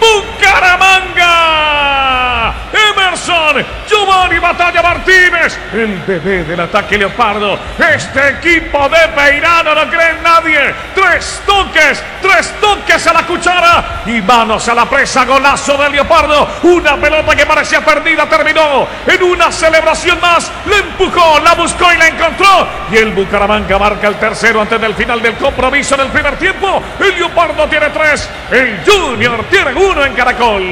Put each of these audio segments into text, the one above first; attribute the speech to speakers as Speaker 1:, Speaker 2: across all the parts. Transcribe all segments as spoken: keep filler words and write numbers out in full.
Speaker 1: Bucaramanga. Emerson Giovanni Batalla Martínez, el bebé del ataque leopardo. Este equipo de Peirano no cree en nadie. Tres toques, tres toques a la cuchara y manos a la presa. Golazo del leopardo. Una pelota que parecía perdida terminó en una celebración más. La empujó, la buscó y la encontró. Y el Bucaramanga marca el tercero antes del final del compromiso en el primer tiempo. El leopardo tiene tres, el Junior tiene uno en Caracol.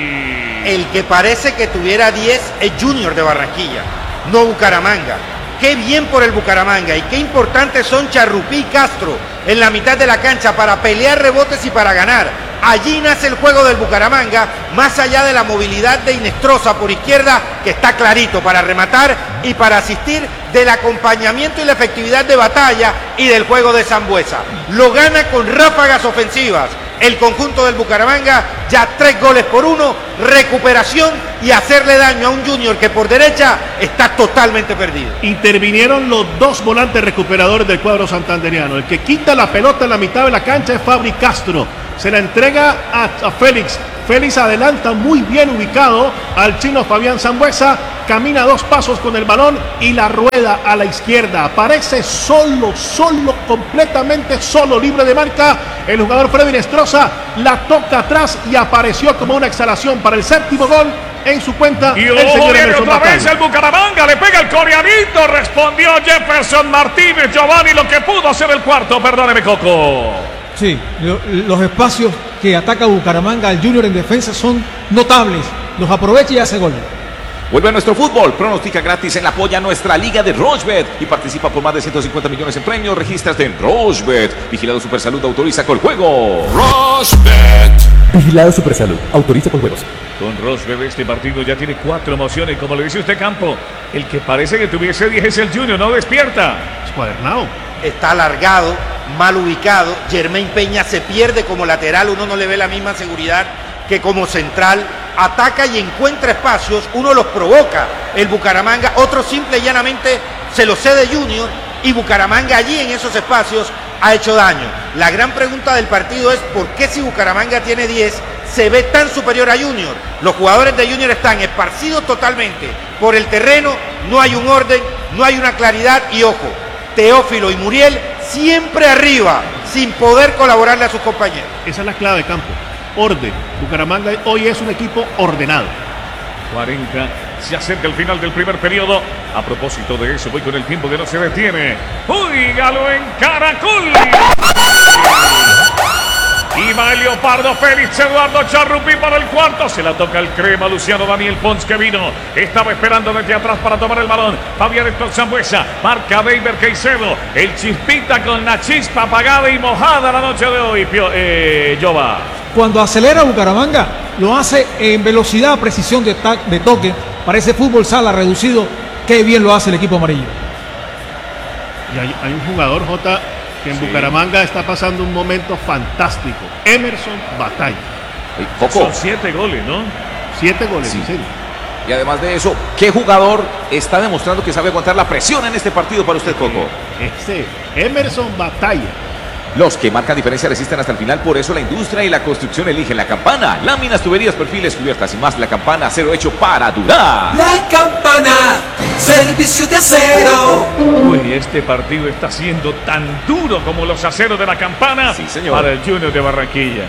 Speaker 2: El que parece que tuviera diez es Junior de Barranquilla, no Bucaramanga. Qué bien por el Bucaramanga y qué importantes son Charrupí y Castro en la mitad de la cancha para pelear rebotes y para ganar. Allí nace el juego del Bucaramanga, más allá de la movilidad de Inestrosa por izquierda, que está clarito para rematar y para asistir, del acompañamiento y la efectividad de Batalla y del juego de Sambuesa. Lo gana con ráfagas ofensivas. El conjunto del Bucaramanga, ya tres goles por uno, recuperación y hacerle daño a un Junior que por derecha está totalmente perdido.
Speaker 3: Intervinieron los dos volantes recuperadores del cuadro santanderiano. El que quita la pelota en la mitad de la cancha es Fabri Castro. Se la entrega a, a Félix. Félix adelanta muy bien ubicado al chino Fabián Sambuesa, camina dos pasos con el balón y la rueda a la izquierda. Aparece solo, solo, completamente solo, libre de marca. El jugador Freddy Inestrosa la toca atrás y apareció como una exhalación para el séptimo gol en su cuenta.
Speaker 1: Y el señor viene otra vez el Bucaramanga, le pega el coreanito, respondió Jefferson Martínez. Giovanni, lo que pudo hacer el cuarto, perdóneme, Coco.
Speaker 4: Sí, lo, los espacios que ataca Bucaramanga al Junior en defensa son notables. Los aprovecha y hace gol.
Speaker 5: Vuelve a nuestro fútbol. Pronostica gratis en la polla nuestra liga de Rochebet y participa por más de ciento cincuenta millones en premios. Regístrate en Rochebet. Vigilado Supersalud, autoriza con juego.
Speaker 6: Rochebet. Vigilado Supersalud, autoriza con juegos.
Speaker 1: Con Rochebet este partido ya tiene cuatro emociones. Como le dice usted, Campo, el que parece que tuviese diez es el Junior, no despierta.
Speaker 3: Escuadernado.
Speaker 2: Está alargado, mal ubicado. Germain Peña se pierde como lateral, uno no le ve la misma seguridad que como central. Ataca y encuentra espacios, uno los provoca el Bucaramanga, otro simple y llanamente se lo cede Junior y Bucaramanga allí en esos espacios ha hecho daño. La gran pregunta del partido es por qué si Bucaramanga tiene diez se ve tan superior a Junior. Los jugadores de Junior están esparcidos totalmente por el terreno, no hay un orden, no hay una claridad y ojo, Teófilo y Muriel siempre arriba, sin poder colaborarle a sus compañeros.
Speaker 3: Esa es la clave, Campo. Orden. Bucaramanga hoy es un equipo ordenado.
Speaker 1: cuarenta, se acerca el final del primer periodo. A propósito de eso, voy con el tiempo que no se detiene. ¡Óigalo en Caracol! Y va el Leopardo, Félix Eduardo Charrupí para el cuarto. Se la toca el crema Luciano Daniel Pons, que vino. Estaba esperando desde atrás para tomar el balón. Fabián Héctor Sambuesa. Marca Beiber Caicedo. El Chispita con la chispa apagada y mojada la noche de hoy. Pio, eh, Jova.
Speaker 4: Cuando acelera Bucaramanga, lo hace en velocidad, precisión de, de toque. Parece fútbol sala reducido. Qué bien lo hace el equipo amarillo.
Speaker 3: Y hay, hay un jugador, J, que en sí. Bucaramanga está pasando un momento fantástico. Emerson Batalla.
Speaker 1: Son siete goles, ¿no?
Speaker 3: Siete goles,
Speaker 5: sí.
Speaker 3: En serio.
Speaker 5: Y además de eso, ¿qué jugador está demostrando que sabe aguantar la presión en este partido para usted, Coco?
Speaker 3: Este, Emerson Batalla.
Speaker 5: Los que marcan diferencia resisten hasta el final, por eso la industria y la construcción eligen La Campana. Láminas, tuberías, perfiles, cubiertas y más. La Campana, acero hecho para durar.
Speaker 7: La Campana, servicio de acero.
Speaker 1: Uy, este partido está siendo tan duro como los aceros de La Campana.
Speaker 5: Sí, señor.
Speaker 1: Para el Junior de Barranquilla.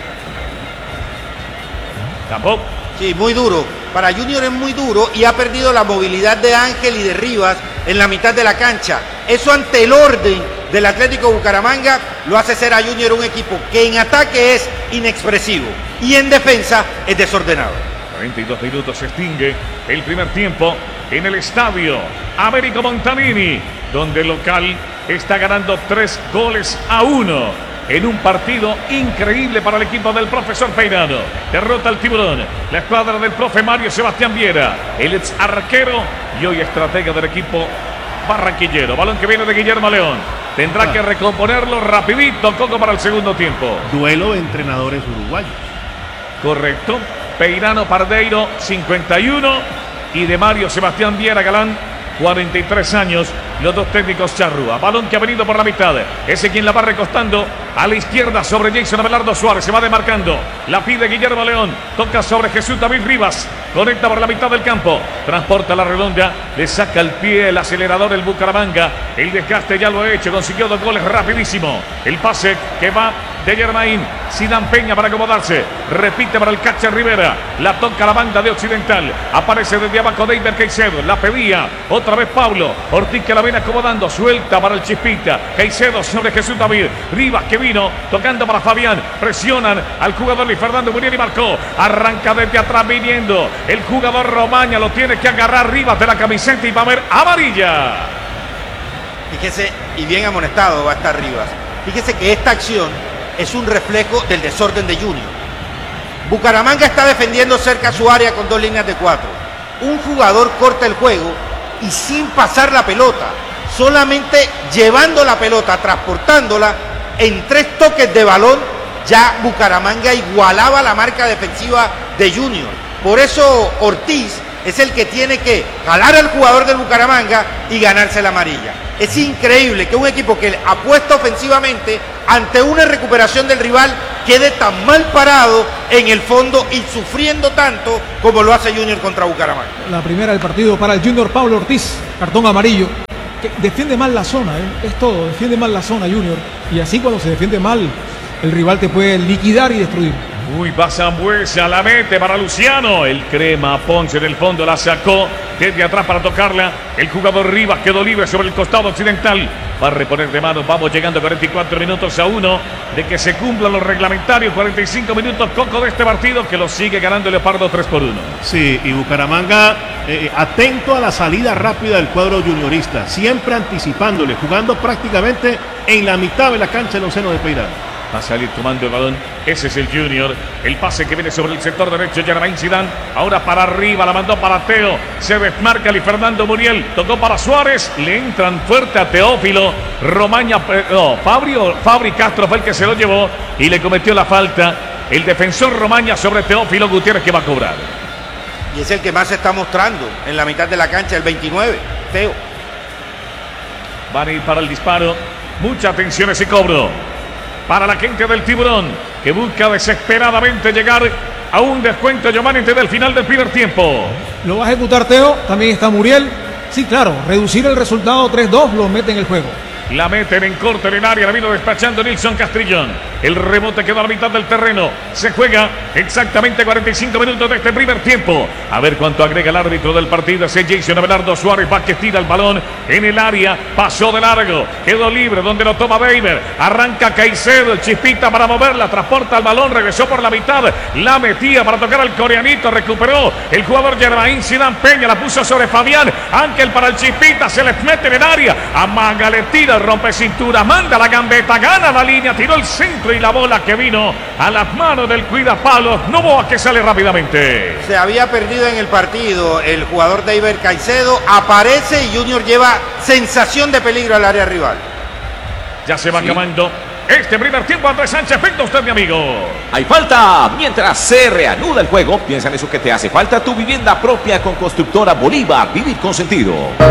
Speaker 1: Tampoco.
Speaker 2: Sí, muy duro. Para Junior es muy duro y ha perdido la movilidad de Ángel y de Rivas en la mitad de la cancha. Eso ante el orden del Atlético Bucaramanga lo hace ser a Junior un equipo que en ataque es inexpresivo y en defensa es desordenado.
Speaker 1: cuarenta y dos minutos se extingue el primer tiempo en el estadio Américo Montanini, donde el local está ganando tres goles a uno. En un partido increíble para el equipo del profesor Peirano. Derrota al Tiburón. La escuadra del profe Mario Sebastián Viera, el ex arquero y hoy estratega del equipo barranquillero. Balón que viene de Guillermo León. Tendrá ah. que recomponerlo rapidito, Coco, para el segundo tiempo.
Speaker 3: Duelo de entrenadores uruguayos.
Speaker 1: Correcto. Peirano Pardeiro, cincuenta y uno. Y de Mario Sebastián Viera Galán, cuarenta y tres años, los dos técnicos charrúa. Balón que ha venido por la mitad. Ese quien la va recostando a la izquierda sobre Jason Abelardo Suárez. Se va demarcando. La pide Guillermo León. Toca sobre Jesús David Rivas. Conecta por la mitad del campo. Transporta la redonda. Le saca el pie el acelerador el Bucaramanga. El desgaste ya lo ha hecho. Consiguió dos goles rapidísimo. El pase que va de Germain. Zidane Peña para acomodarse. Repite para el catcher Rivera. La toca la banda de Occidental. Aparece desde abajo David Caicedo. La pedía otra vez Pablo. Ortiz que la viene acomodando. Suelta para el Chispita. Caicedo sobre Jesús David. Rivas que vino tocando para Fabián. Presionan al jugador Luis Fernando Muriel y marcó. Arranca desde atrás viniendo. El jugador Romaña lo tiene que agarrar Rivas de la camiseta y va a ver amarilla.
Speaker 2: Fíjese, y bien amonestado va a estar Rivas. Fíjese que esta acción es un reflejo del desorden de Junior. Bucaramanga está defendiendo cerca a su área con dos líneas de cuatro. Un jugador corta el juego y sin pasar la pelota, solamente llevando la pelota, transportándola en tres toques de balón, ya Bucaramanga igualaba la marca defensiva de Junior. Por eso Ortiz es el que tiene que jalar al jugador del Bucaramanga y ganarse la amarilla. Es increíble que un equipo que apuesta ofensivamente ante una recuperación del rival quede tan mal parado en el fondo y sufriendo tanto como lo hace Junior contra Bucaramanga.
Speaker 4: La primera del partido para el Junior, Pablo Ortiz, cartón amarillo. Que defiende mal la zona, ¿eh? Es todo, defiende mal la zona Junior. Y así cuando se defiende mal, el rival te puede liquidar y destruir.
Speaker 1: Uy, va Zambuesa, la mete para Luciano. El crema Ponce en el fondo la sacó desde atrás para tocarla. El jugador Rivas quedó libre sobre el costado occidental. Va a reponer de mano. Vamos llegando a cuarenta y cuatro minutos a uno de que se cumplan los reglamentarios. cuarenta y cinco minutos coco de este partido que lo sigue ganando Leopardo tres por uno.
Speaker 3: Sí, y Bucaramanga eh, atento a la salida rápida del cuadro juniorista. Siempre anticipándole, jugando prácticamente en la mitad de la cancha el onceno de Peirano.
Speaker 1: Va a salir tomando el balón. Ese es el Junior. El pase que viene sobre el sector derecho. Germain Zidane. Ahora para arriba. La mandó para Teo. Se desmarca Luis Fernando Muriel. Tocó para Suárez. Le entran fuerte a Teófilo. Romaña. No, Fabio, Fabri Castro fue el que se lo llevó. Y le cometió la falta. El defensor Romaña sobre Teófilo Gutiérrez que va a cobrar.
Speaker 2: Y es el que más se está mostrando en la mitad de la cancha. El veintinueve. Teo.
Speaker 1: Van a ir para el disparo. Mucha atención a ese cobro. Para la gente del Tiburón, que busca desesperadamente llegar a un descuento, Giovanni, antes del final del primer tiempo.
Speaker 4: Lo va a ejecutar Teo, también está Muriel. Sí, claro, reducir el resultado tres dos lo mete en el juego.
Speaker 1: La meten en corto en el área, la vino despachando Nilson Castrillón. El rebote quedó a la mitad del terreno. Se juega exactamente cuarenta y cinco minutos de este primer tiempo. A ver cuánto agrega el árbitro del partido. Ese Jason Abelardo Suárez va que tira el balón en el área. Pasó de largo. Quedó libre donde lo toma Beiber. Arranca Caicedo, el Chispita para moverla. Transporta el balón, regresó por la mitad. La metía para tocar al coreanito. Recuperó el jugador Germain Zidane Peña. La puso sobre Fabián. Ángel para el Chispita. Se les mete en el área. Amaga, le tira. Rompe cintura, manda la gambeta, gana la línea, tiró el centro y la bola que vino a las manos del cuidapalos. Novoa que sale rápidamente.
Speaker 2: Se había perdido en el partido el jugador David Caicedo, aparece y Junior lleva sensación de peligro al área rival.
Speaker 1: Ya se va sí. acabando este primer tiempo. Andrés Sánchez, venga usted, mi amigo.
Speaker 5: Hay falta. Mientras se reanuda el juego, piensa en eso que te hace falta. Tu vivienda propia con Constructora Bolívar. Vivir con sentido.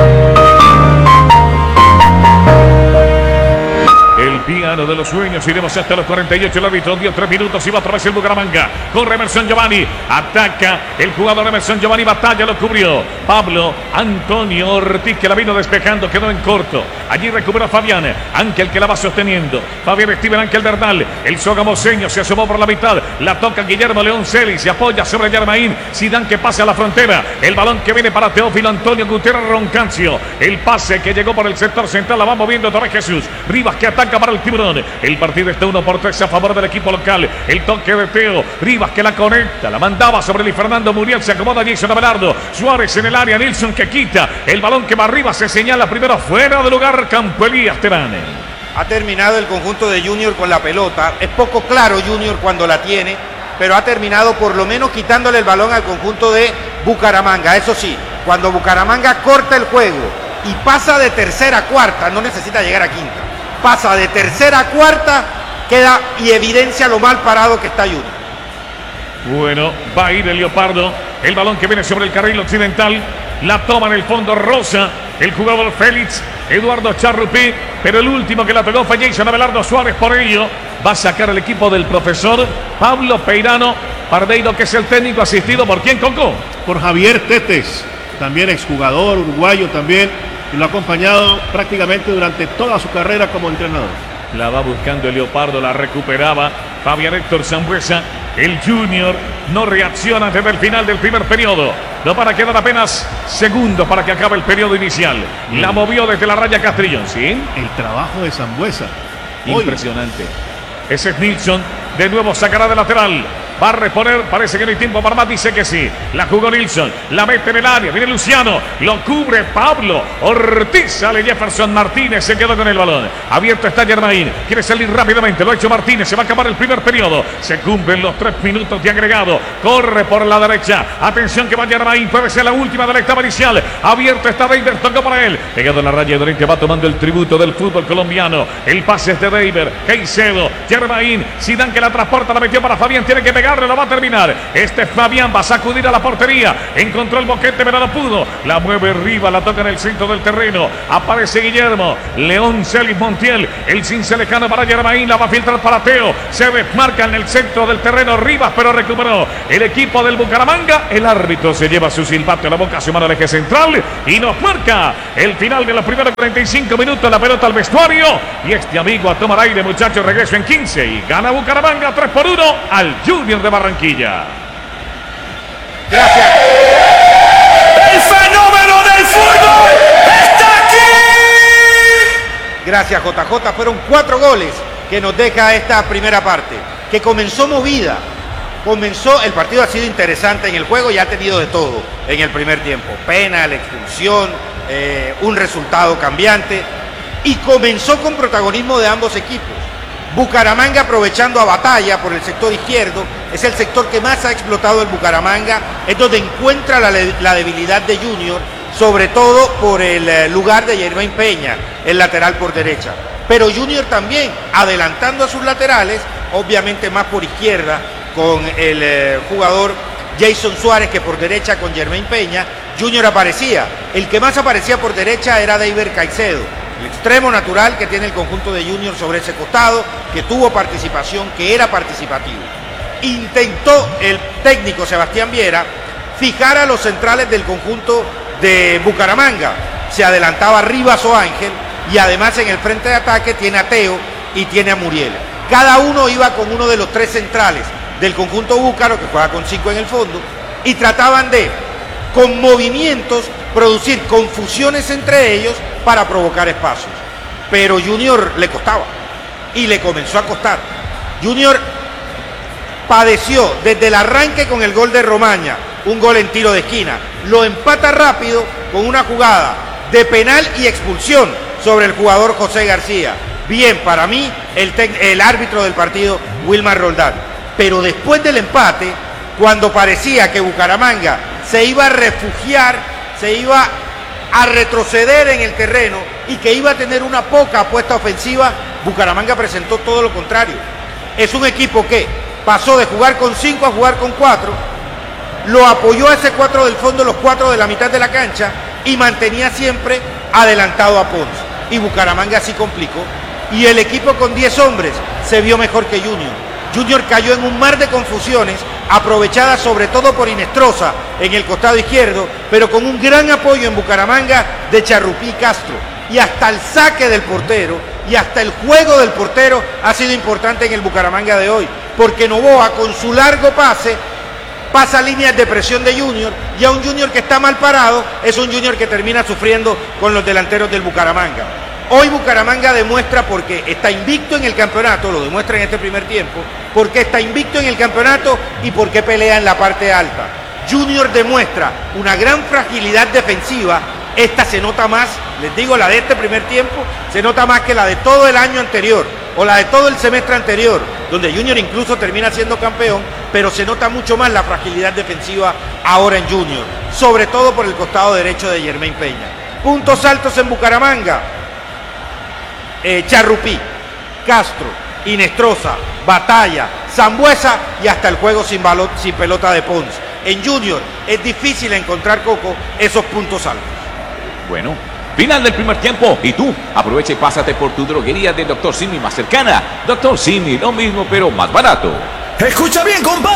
Speaker 1: El piano de los sueños, iremos hasta los cuarenta y ocho. El árbitro dio tres minutos y va otra vez el Bucaramanga. Corre Emerson Giovanni, ataca el jugador Emerson Giovanni, batalla, lo cubrió Pablo Antonio Ortiz que la vino despejando, quedó en corto. Allí recuperó Fabián, Ángel que la va sosteniendo. Fabián Steven Ángel Bernal, el sogamoseño se asomó por la mitad. La toca Guillermo León Celis, se apoya sobre Germain Zidane que pasa a la frontera. El balón que viene para Teófilo Antonio Gutiérrez Roncancio. El pase que llegó por el sector central, la va moviendo otra vez Jesús Rivas que ataca para el Tiburón. El partido está uno por tres a favor del equipo local. El toque de Teo. Rivas que la conecta. La mandaba sobre Luis Fernando Muriel. Se acomoda Jason Abelardo. Suárez en el área. Nilson que quita. El balón que va arriba. Se señala primero fuera de lugar. Campo Elías Terán.
Speaker 2: Ha terminado el conjunto de Junior con la pelota. Es poco claro Junior cuando la tiene, pero ha terminado por lo menos quitándole el balón al conjunto de Bucaramanga. Eso sí, cuando Bucaramanga corta el juego y pasa de tercera a cuarta, no necesita llegar a quinta. Pasa de tercera a cuarta, queda y evidencia lo mal parado que está Junior.
Speaker 1: Bueno, va a ir el Leopardo. El balón que viene sobre el carril occidental. La toma en el fondo Rosa. el jugador Félix, Eduardo Charrupí, pero el último que la pegó fue Jason Abelardo Suárez. Por ello va a sacar el equipo del profesor Pablo Peirano Pardeiro, que es el técnico, asistido por quién, Coco.
Speaker 3: Por Javier Tetes, también exjugador uruguayo también, y lo ha acompañado prácticamente durante toda su carrera como entrenador.
Speaker 1: La va buscando el Leopardo, la recuperaba Fabián Héctor Sambuesa. El Junior no reacciona desde el final del primer periodo. No para quedar apenas segundos para que acabe el periodo inicial. La movió desde la raya Castrillón, ¿sí?
Speaker 3: El trabajo de Sambuesa.
Speaker 1: Impresionante. Ese es Nilsson. De nuevo sacará de lateral. Va a reponer, parece que no hay tiempo para más, dice que sí. La jugó Nilsson, la mete en el área, viene Luciano, lo cubre Pablo Ortiz, sale Jefferson Martínez, se quedó con el balón. Abierto está Germain, quiere salir rápidamente, lo ha hecho Martínez, se va a acabar el primer periodo. Se cumplen los tres minutos de agregado, corre por la derecha, atención que va Germain, puede ser la última de la etapa inicial. Abierto está Deiber, tocó para él, pegado en la raya de Oriente, va tomando el tributo del fútbol colombiano. El pase es de Deiber, Caicedo, Germain, Zidane que la transporta, la metió para Fabián, tiene que pegar. Lo va a terminar. Este Fabián va a sacudir a la portería. Encontró el boquete, pero no pudo. La mueve arriba, la toca en el centro del terreno. Aparece Guillermo. León Celis Montiel. El cince lejano para Germain. La va a filtrar para Teo. Se desmarca en el centro del terreno Rivas, pero recuperó el equipo del Bucaramanga. El árbitro se lleva su silbato a la boca, su mano al eje central y nos marca el final de los primeros cuarenta y cinco minutos. La pelota al vestuario. Y este amigo a tomar aire, muchachos. Regreso en quince y gana Bucaramanga tres por uno al Junior de Barranquilla.
Speaker 2: Gracias.
Speaker 7: El fenómeno del fútbol está aquí.
Speaker 2: Gracias, J J. Fueron cuatro goles que nos deja esta primera parte, que comenzó movida. Comenzó, el partido ha sido interesante en el juego y ha tenido de todo en el primer tiempo. Penal, expulsión, eh, un resultado cambiante. Y comenzó con protagonismo de ambos equipos. Bucaramanga aprovechando a Batalla por el sector izquierdo, es el sector que más ha explotado el Bucaramanga, es donde encuentra la, la debilidad de Junior, sobre todo por el lugar de Germain Peña, el lateral por derecha. Pero Junior también, adelantando a sus laterales, obviamente más por izquierda, con el eh, jugador Jason Suárez, que por derecha con Germain Peña. Junior aparecía, el que más aparecía por derecha era Deiber Caicedo, el extremo natural que tiene el conjunto de Junior sobre ese costado, que tuvo participación, que era participativo. Intentó el técnico Sebastián Viera fijar a los centrales del conjunto de Bucaramanga. Se adelantaba Rivas o Ángel, y además en el frente de ataque tiene a Teo y tiene a Muriel. Cada uno iba con uno de los tres centrales del conjunto búcaro, que juega con cinco en el fondo, y trataban de, con movimientos, producir confusiones entre ellos para provocar espacios. Pero Junior le costaba y le comenzó a costar. Junior padeció desde el arranque con el gol de Romaña, un gol en tiro de esquina. Lo empata rápido con una jugada de penal y expulsión sobre el jugador José García. Bien, para mí, el, el árbitro del partido, Wilmar Roldán. Pero después del empate, cuando parecía que Bucaramanga se iba a refugiar, se iba a retroceder en el terreno y que iba a tener una poca apuesta ofensiva, Bucaramanga presentó todo lo contrario. Es un equipo que pasó de jugar con cinco a jugar con cuatro, lo apoyó a ese cuatro del fondo, los cuatro de la mitad de la cancha, y mantenía siempre adelantado a Pons. Y Bucaramanga así complicó. Y el equipo con diez hombres se vio mejor que Junior. Junior cayó en un mar de confusiones, aprovechadas sobre todo por Inestrosa en el costado izquierdo, pero con un gran apoyo en Bucaramanga de Charrupí y Castro. Y hasta el saque del portero y hasta el juego del portero ha sido importante en el Bucaramanga de hoy, porque Novoa con su largo pase pasa líneas de presión de Junior, y a un Junior que está mal parado es un Junior que termina sufriendo con los delanteros del Bucaramanga. Hoy Bucaramanga demuestra, porque está invicto en el campeonato, lo demuestra en este primer tiempo, porque está invicto en el campeonato y porque pelea en la parte alta. Junior demuestra una gran fragilidad defensiva. Esta se nota más, les digo, la de este primer tiempo, se nota más que la de todo el año anterior, o la de todo el semestre anterior, donde Junior incluso termina siendo campeón, pero se nota mucho más la fragilidad defensiva ahora en Junior, sobre todo por el costado derecho de Germain Peña. Puntos altos en Bucaramanga. Eh, Charrupí, Castro, Inestrosa, Batalla, Sambuesa y hasta el juego sin, balón, sin pelota de Pons. En Junior es difícil encontrar, Coco, esos puntos altos.
Speaker 5: Bueno, Final del primer tiempo y tú aprovecha y pásate por tu droguería de doctor Simi más cercana. doctor Simi, lo mismo pero más barato.
Speaker 7: Escucha bien, compadre.